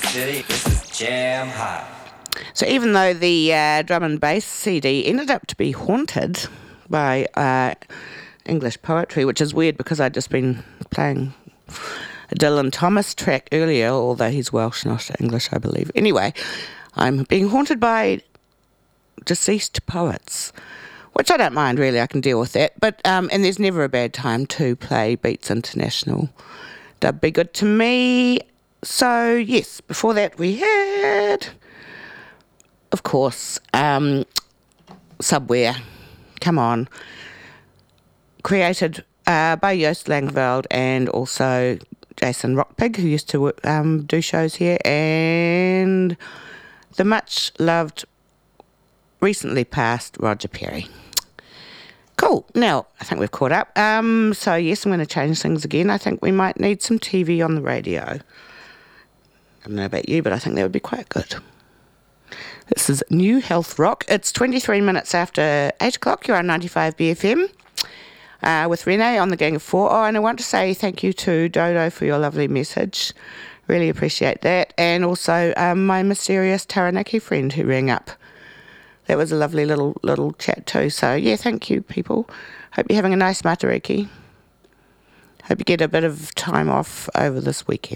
City, this is Jam Hot. So even though the drum and bass CD ended up to be haunted by English poetry, which is weird because I'd just been playing a Dylan Thomas track earlier, although he's Welsh, not English, I believe. Anyway, I'm being haunted by deceased poets, which I don't mind really, I can deal with that. But and there's never a bad time to play Beats International. That'd be good to me. So yes, before that we had, of course, Subware. Come on. Created by Joost Langveld and also Jason Rockpig, who used to do shows here, and the much loved, recently passed Roger Perry. Cool. Now, I think we've caught up. So yes, I'm going to change things again. I think we might need some TV on the radio. I don't know about you, but I think that would be quite good. This is New Health Rock. It's 23 minutes after 8 o'clock. You're on 95 BFM with Renee on the Gang of Four. Oh, and I want to say thank you to Dodo for your lovely message. Really appreciate that. And also my mysterious Taranaki friend who rang up. That was a lovely little chat too. So, yeah, thank you, people. Hope you're having a nice matariki. Hope you get a bit of time off over this weekend.